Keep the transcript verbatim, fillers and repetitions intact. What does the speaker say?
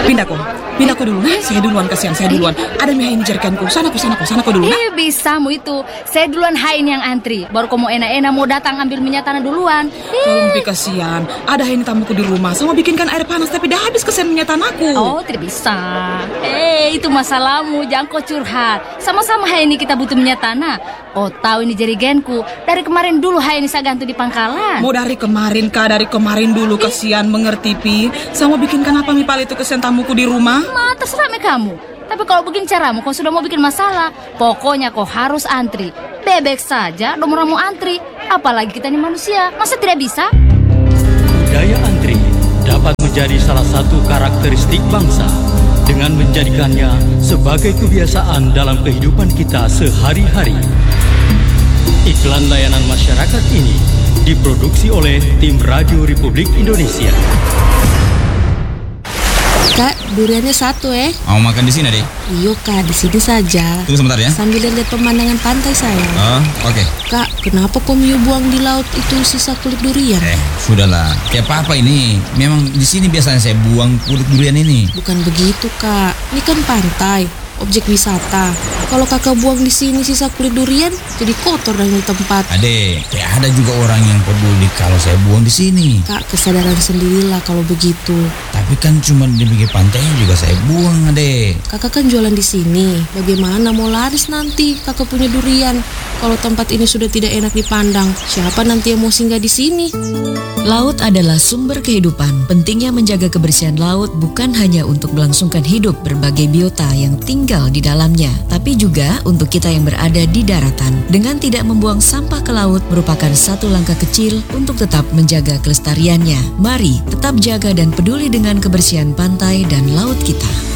Pindah kok, pindah kok dulu. Nah, saya duluan, kasihan saya duluan. Ada mie ini jerikanku. Sana kok, sana kok, sana kok dulu. Nah. Eh, bisa mu itu. Saya duluan hain yang antri. Baru kamu enak-enak mau datang ambil minyak tanah duluan. Tolong Pi, kasihan. Ada ini tamuku di rumah. Sama bikinkan air panas tapi dah habis kesian minyak tanahku. Oh, tidak bisa. Eh, itu masalahmu. Jangan kau curhat. Sama-sama hai ini kita butuh minyak tanah. Oh, tahu ini jerigenku. Dari kemarin dulu hai ini saya gantung di pangkalan. Mau dari kemarin kah? Dari kemarin dulu, kasihan, mengerti Pi. Sama bikinkan apa mie pal itu kesian tamuku di rumah? Ma, terserah me kamu. Tapi kalau begini caramu, kau sudah mau bikin masalah. Pokoknya kau harus antri. Bebek saja, nomor mau antri. Apalagi kita ini manusia, masa tidak bisa? Budaya antri dapat menjadi salah satu karakteristik bangsa dengan menjadikannya sebagai kebiasaan dalam kehidupan kita sehari-hari. Iklan layanan masyarakat ini diproduksi oleh tim Radio Republik Indonesia. Kak, duriannya satu eh. Mau makan di sini, Dek? Iyo Kak, di sini saja. Tunggu sebentar ya. Sambil lihat pemandangan pantai saya. Oh, oke. Okay. Kak, kenapa kau Mio buang di laut itu sisa kulit durian? Eh, sudahlah. Kayak apa ini? Memang di sini biasanya saya buang kulit durian ini. Bukan begitu Kak. Ini kan pantai, objek wisata. Kalau kakak buang di sini sisa kulit durian, jadi kotor dari tempat. Adek, kayak ada juga orang yang peduli kalau saya buang di sini. Kak, kesadaran sendirilah kalau begitu. Tapi kan cuma di pinggir pantainya juga saya buang, Adek. Kakak kan jualan di sini. Bagaimana mau laris nanti kakak punya durian? Kalau tempat ini sudah tidak enak dipandang, siapa nanti yang mau singgah di sini? Laut adalah sumber kehidupan. Pentingnya menjaga kebersihan laut bukan hanya untuk melangsungkan hidup berbagai biota yang tinggal di dalamnya, tapi juga untuk kita yang berada di daratan. Dengan tidak membuang sampah ke laut merupakan satu langkah kecil untuk tetap menjaga kelestariannya. Mari tetap jaga dan peduli dengan kebersihan pantai dan laut kita.